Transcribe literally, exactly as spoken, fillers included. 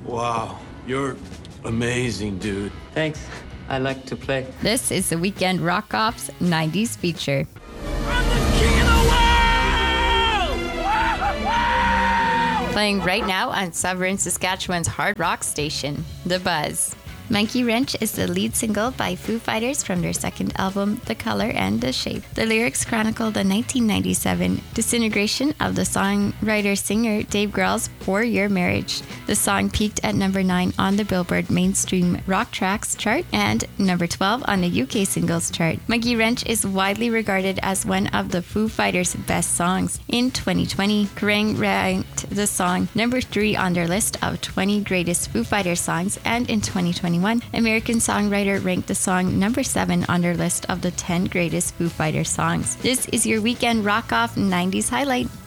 Wow, you're amazing, dude. Thanks. I like to play. This is the Weekend Rock Off's nineties feature. I'm the king of the world! Playing right now on Severn, Saskatchewan's hard rock station, The Buzz. Monkey Wrench is the lead single by Foo Fighters from their second album, The Color and the Shape. The lyrics chronicle the nineteen ninety-seven disintegration of the songwriter-singer Dave Grohl's four-year marriage. The song peaked at number nine on the Billboard Mainstream Rock Tracks chart and number twelve on the U K Singles Chart. Monkey Wrench is widely regarded as one of the Foo Fighters' best songs. In twenty twenty, Kerrang ranked the song number three on their list of twenty greatest Foo Fighters songs, and in twenty twenty-one, American Songwriter ranked the song number seven on their list of the ten greatest Foo Fighters songs. This is your Weekend Rock Off nineties highlight.